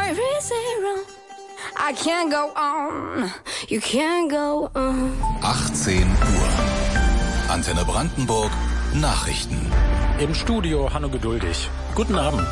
I can't go on, you can't go on. 18 Uhr. Antenne Brandenburg, Nachrichten. Im Studio Hanno Geduldig. Guten Abend.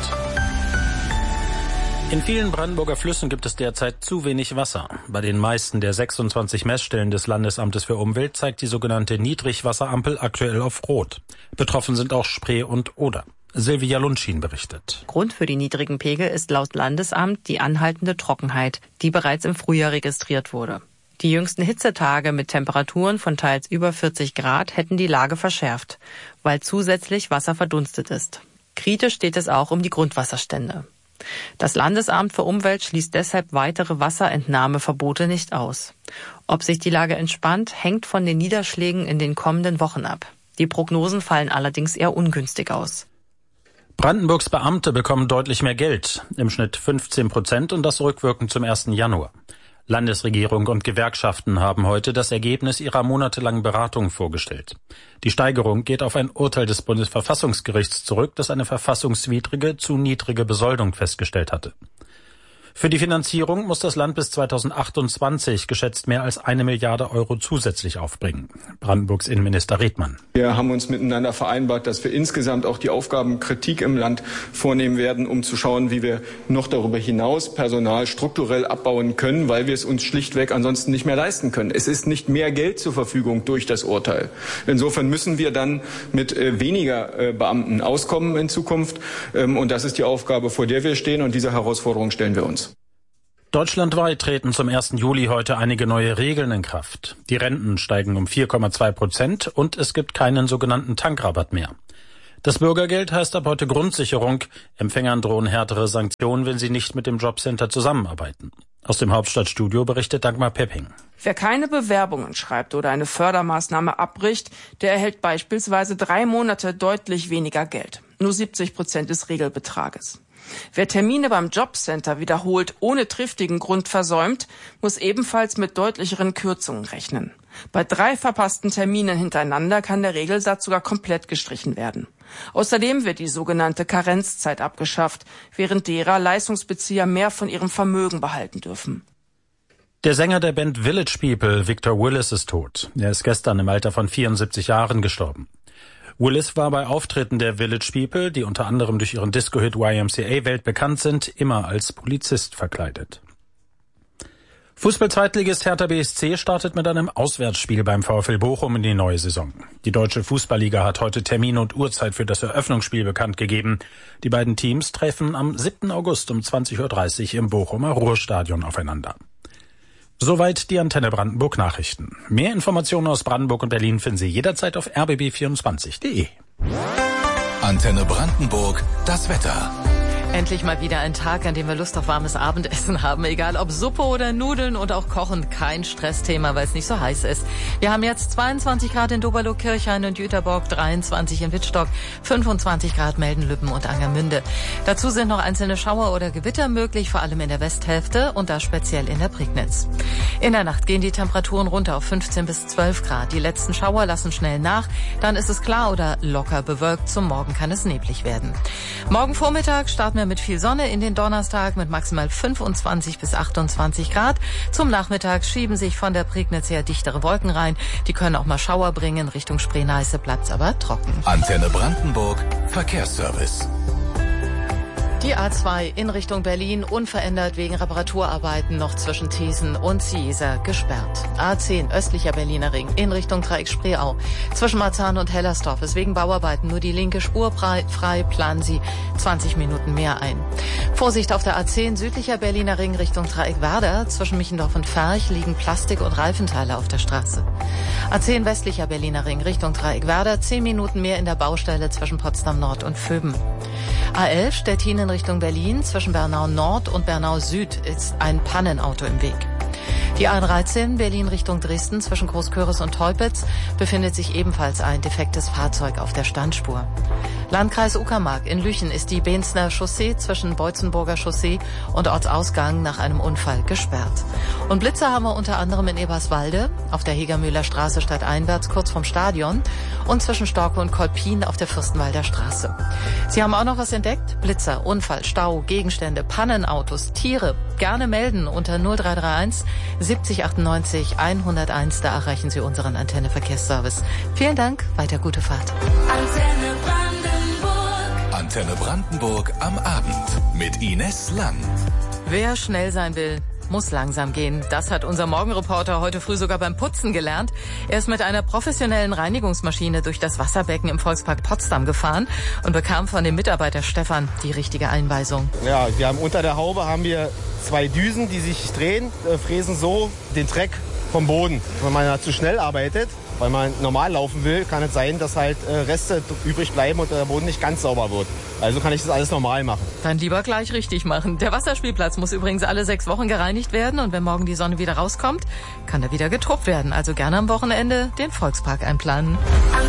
In vielen Brandenburger Flüssen gibt es derzeit zu wenig Wasser. Bei den meisten der 26 Messstellen des Landesamtes für Umwelt zeigt die sogenannte Niedrigwasserampel aktuell auf Rot. Betroffen sind auch Spree und Oder. Silvia Lundschien berichtet. Grund für die niedrigen Pegel ist laut Landesamt die anhaltende Trockenheit, die bereits im Frühjahr registriert wurde. Die jüngsten Hitzetage mit Temperaturen von teils über 40 Grad hätten die Lage verschärft, weil zusätzlich Wasser verdunstet ist. Kritisch steht es auch um die Grundwasserstände. Das Landesamt für Umwelt schließt deshalb weitere Wasserentnahmeverbote nicht aus. Ob sich die Lage entspannt, hängt von den Niederschlägen in den kommenden Wochen ab. Die Prognosen fallen allerdings eher ungünstig aus. Brandenburgs Beamte bekommen deutlich mehr Geld, im Schnitt 15% und das rückwirkend zum 1. Januar. Landesregierung und Gewerkschaften haben heute das Ergebnis ihrer monatelangen Beratung vorgestellt. Die Steigerung geht auf ein Urteil des Bundesverfassungsgerichts zurück, das eine verfassungswidrige, zu niedrige Besoldung festgestellt hatte. Für die Finanzierung muss das Land bis 2028 geschätzt mehr als 1 Milliarde Euro zusätzlich aufbringen. Brandenburgs Innenminister Redmann. Wir haben uns miteinander vereinbart, dass wir insgesamt auch die Aufgabenkritik im Land vornehmen werden, um zu schauen, wie wir noch darüber hinaus Personal strukturell abbauen können, weil wir es uns schlichtweg ansonsten nicht mehr leisten können. Es ist nicht mehr Geld zur Verfügung durch das Urteil. Insofern müssen wir dann mit weniger Beamten auskommen in Zukunft. Und das ist die Aufgabe, vor der wir stehen. Und diese Herausforderung stellen wir uns. Deutschlandweit treten zum 1. Juli heute einige neue Regeln in Kraft. Die Renten steigen um 4,2% und es gibt keinen sogenannten Tankrabatt mehr. Das Bürgergeld heißt ab heute Grundsicherung. Empfängern drohen härtere Sanktionen, wenn sie nicht mit dem Jobcenter zusammenarbeiten. Aus dem Hauptstadtstudio berichtet Dagmar Pepping. Wer keine Bewerbungen schreibt oder eine Fördermaßnahme abbricht, der erhält beispielsweise 3 Monate deutlich weniger Geld. Nur 70% des Regelbetrages. Wer Termine beim Jobcenter wiederholt ohne triftigen Grund versäumt, muss ebenfalls mit deutlicheren Kürzungen rechnen. Bei 3 verpassten Terminen hintereinander kann der Regelsatz sogar komplett gestrichen werden. Außerdem wird die sogenannte Karenzzeit abgeschafft, während derer Leistungsbezieher mehr von ihrem Vermögen behalten dürfen. Der Sänger der Band Village People, Victor Willis, ist tot. Er ist gestern im Alter von 74 Jahren gestorben. Willis war bei Auftritten der Village People, die unter anderem durch ihren Disco-Hit YMCA weltbekannt sind, immer als Polizist verkleidet. Fußball-Zweitligist Hertha BSC startet mit einem Auswärtsspiel beim VfL Bochum in die neue Saison. Die Deutsche Fußballliga hat heute Termin und Uhrzeit für das Eröffnungsspiel bekannt gegeben. Die beiden Teams treffen am 7. August um 20.30 Uhr im Bochumer Ruhrstadion aufeinander. Soweit die Antenne Brandenburg Nachrichten. Mehr Informationen aus Brandenburg und Berlin finden Sie jederzeit auf rbb24.de. Antenne Brandenburg, das Wetter. Endlich mal wieder ein Tag, an dem wir Lust auf warmes Abendessen haben. Egal ob Suppe oder Nudeln und auch Kochen, kein Stressthema, weil es nicht so heiß ist. Wir haben jetzt 22 Grad in Doberlo-Kirchhain und Jüterbock, 23 in Wittstock, 25 Grad Melden-Lübben und Angermünde. Dazu sind noch einzelne Schauer oder Gewitter möglich, vor allem in der Westhälfte und da speziell in der Prignitz. In der Nacht gehen die Temperaturen runter auf 15 bis 12 Grad. Die letzten Schauer lassen schnell nach, dann ist es klar oder locker bewölkt. Zum Morgen kann es neblig werden. Morgen Vormittag starten wir mit viel Sonne in den Donnerstag mit maximal 25 bis 28 Grad. Zum Nachmittag schieben sich von der Prignitz her dichtere Wolken rein. Die können auch mal Schauer bringen. Richtung Spree-Neiße bleibt's aber trocken. Antenne Brandenburg, Verkehrsservice. Die A2 in Richtung Berlin unverändert wegen Reparaturarbeiten noch zwischen Thesen und Ciesa gesperrt. A10 östlicher Berliner Ring in Richtung Dreieck Spreeau. Zwischen Marzahn und Hellersdorf ist wegen Bauarbeiten nur die linke Spur frei, planen Sie 20 Minuten mehr ein. Vorsicht auf der A10 südlicher Berliner Ring Richtung Dreieck Werder. Zwischen Michendorf und Ferch liegen Plastik- und Reifenteile auf der Straße. A10 westlicher Berliner Ring Richtung Dreieck Werder. 10 Minuten mehr in der Baustelle zwischen Potsdam Nord und Vöben. A11 Stettin in Richtung Berlin. Zwischen Bernau Nord und Bernau Süd ist ein Pannenauto im Weg. Die A13 Berlin Richtung Dresden zwischen Großköris und Teupitz befindet sich ebenfalls ein defektes Fahrzeug auf der Standspur. Landkreis Uckermark in Lüchen ist die Beenzner Chaussee zwischen Beutzenburger Chaussee und Ortsausgang nach einem Unfall gesperrt. Und Blitze haben wir unter anderem in Eberswalde, auf der Hegermühler Straße stadteinwärts kurz vom Stadion und zwischen Storke und Kolpin auf der Fürstenwalder Straße. Sie haben auch noch was entdeckt? Blitzer, Unfall, Stau, Gegenstände, Pannenautos, Tiere. Gerne melden unter 0331 70 98 101. Da erreichen Sie unseren Antenne Verkehrsservice. Vielen Dank, weiter gute Fahrt. Antenne Brandenburg. Antenne Brandenburg am Abend mit Ines Lang. Wer schnell sein will, muss langsam gehen. Das hat unser Morgenreporter heute früh sogar beim Putzen gelernt. Er ist mit einer professionellen Reinigungsmaschine durch das Wasserbecken im Volkspark Potsdam gefahren und bekam von dem Mitarbeiter Stefan die richtige Einweisung. Ja, wir haben unter der Haube 2 Düsen, die sich drehen, fräsen so den Dreck vom Boden. Wenn man zu schnell arbeitet, weil man normal laufen will, kann es sein, dass halt Reste übrig bleiben und der Boden nicht ganz sauber wird. Also kann ich das alles normal machen. Dann lieber gleich richtig machen. Der Wasserspielplatz muss übrigens alle 6 Wochen gereinigt werden und wenn morgen die Sonne wieder rauskommt, kann er wieder getobt werden. Also gerne am Wochenende den Volkspark einplanen.